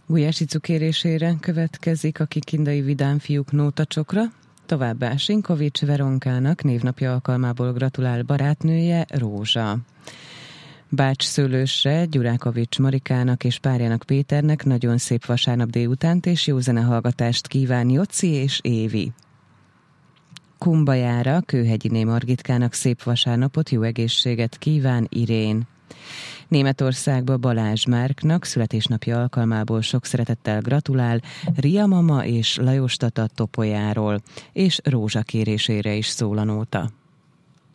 Gulyási kérésére következik a Kikindai Vidám Fiúk nótacsokra. Továbbá Sinkovics Veronkának névnapja alkalmából gratulál barátnője, Rózsa. Bács Szőlősre Gyurákovics Marikának és párjának Péternek nagyon szép vasárnap délutánt és jó zenehallgatást kíván Joci és Évi. Kumbajára Kőhegyiné Margitkának szép vasárnapot, jó egészséget kíván Irén. Németországba Balázs Márknak születésnapja alkalmából sok szeretettel gratulál Ria mama és Lajos tata Topolyáról, és Rózsa kérésére is szól a nóta.